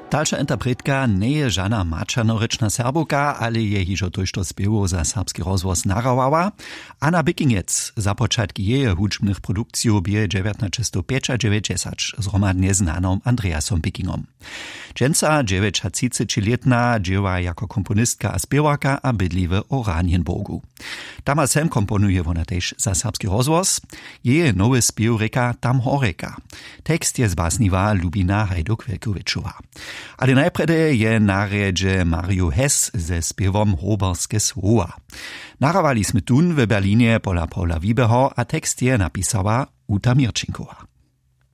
Dalsza interpretka nie je żadna mačernorečna Serbowka, ale je hižo tojšto spiewu za serbski rozhłos narawała, a na Bykingec za początki jej hudźbnych produkcji bije 1995 zhromadnie znaną Andreasom Bykingom. Dżęca 39-letna dzieła jako komponistka a spiewarka a bydli w Oranienburgu. Tam sem komponuje ona też za serbski rozhłos. Jej nowy spiew reka Tam horeka. Tekst je zbasniwa Lubina Hajduk-Velkovičová. Ale najprede je na redzie Mario Hess ze spiewom Hoberskie Słowa. Narawali sme tun w Berlinie pola Paula Wiebeho, a tekst je napisała Uta Mirčinková.